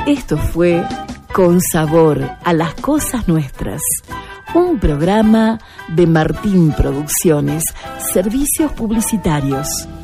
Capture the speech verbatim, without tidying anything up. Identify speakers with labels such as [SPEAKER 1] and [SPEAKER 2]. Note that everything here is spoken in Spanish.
[SPEAKER 1] Esto fue Con Sabor a las Cosas Nuestras, un programa de Martín Producciones, Servicios Publicitarios.